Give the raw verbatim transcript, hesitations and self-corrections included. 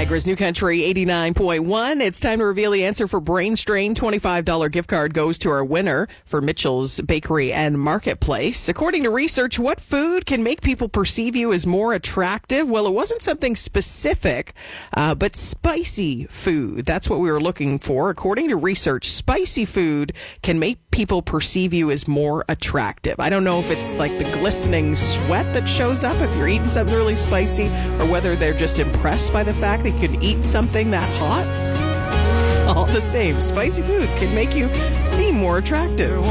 Niagara's New Country eighty-nine point one. It's time to reveal the answer for Brain Strain. twenty-five dollars gift card goes to our winner for Mitchell's Bakery and Marketplace. According to research, what food can make people perceive you as more attractive? Well, it wasn't something specific, uh, but spicy food. That's what we were looking for. According to research, spicy food can make people perceive you as more attractive. I don't know if it's like the glistening sweat that shows up if you're eating something really spicy, or whether they're just impressed by the fact that you can eat something that hot. All the same, spicy food can make you seem more attractive.